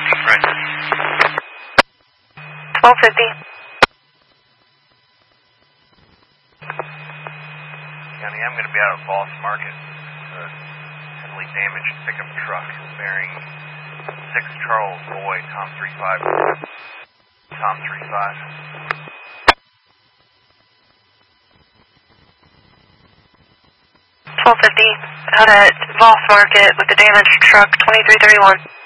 Right. 1250. County, I'm going to be out at Voss Market. Heavily damaged pickup truck bearing 6 Charles Boy, Tom 35. Tom 35. Out at Voss Market with the damaged truck, 2331.